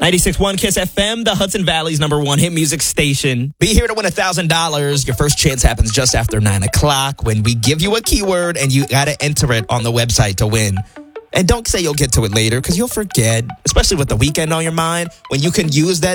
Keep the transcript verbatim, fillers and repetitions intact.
ninety-six point one Kiss F M, the Hudson Valley's number one hit music station. Be here to win one thousand dollars. Your first chance happens just after nine o'clock when we give you a keyword and you got to enter it on the website to win. And don't say you'll get to it later because you'll forget, especially with the weekend on your mind, when you can use that